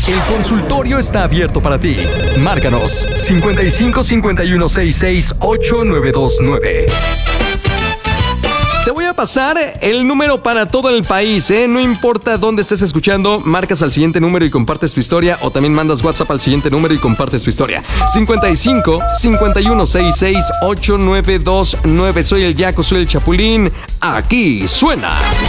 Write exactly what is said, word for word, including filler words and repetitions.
El consultorio está abierto para ti. Márcanos cincuenta y cinco cincuenta y uno sesenta y seis ocho nueve dos nueve. Te voy a pasar el número para todo el país, ¿eh? No importa dónde estés escuchando, marcas al siguiente número y compartes tu historia, o también mandas WhatsApp al siguiente número y compartes tu historia. cincuenta y cinco cincuenta y uno sesenta y seis ocho nueve dos nueve. Soy el Yaco, soy el Chapulín. Aquí suena